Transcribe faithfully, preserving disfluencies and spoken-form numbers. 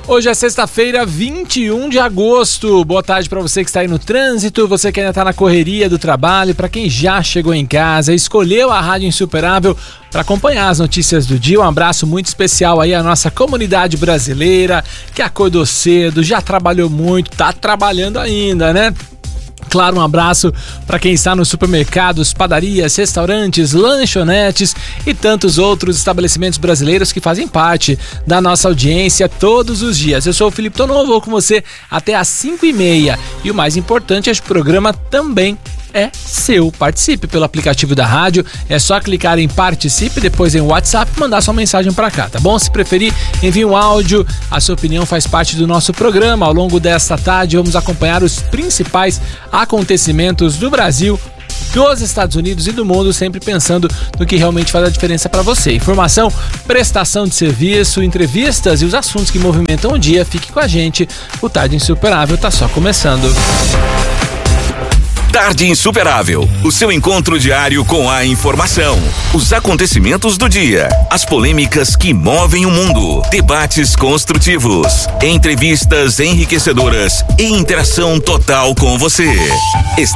Hoje é sexta-feira, vinte e um de agosto. Boa tarde para você que está aí no trânsito, você que ainda está na correria do trabalho, para quem já chegou em casa, escolheu a Rádio Insuperável para acompanhar as notícias do dia. Um abraço muito especial aí à nossa comunidade brasileira que acordou cedo, já trabalhou muito, tá trabalhando ainda, né? Claro, um abraço para quem está nos supermercados, padarias, restaurantes, lanchonetes e tantos outros estabelecimentos brasileiros que fazem parte da nossa audiência todos os dias. Eu sou o Felipe Tonon, vou com você até às cinco e meia. E o mais importante, este programa também é seu. Participe pelo aplicativo da rádio, é só clicar em Participe, depois em WhatsApp e mandar sua mensagem para cá, tá bom? Se preferir, envie um áudio, a sua opinião faz parte do nosso programa. Ao longo desta tarde vamos acompanhar os principais acontecimentos do Brasil, dos Estados Unidos e do mundo, sempre pensando no que realmente faz a diferença para você. Informação, prestação de serviço, entrevistas e os assuntos que movimentam o dia. Fique com a gente, o Tarde Insuperável tá só começando. Tarde Insuperável, o seu encontro diário com a informação, os acontecimentos do dia, as polêmicas que movem o mundo, debates construtivos, entrevistas enriquecedoras e interação total com você.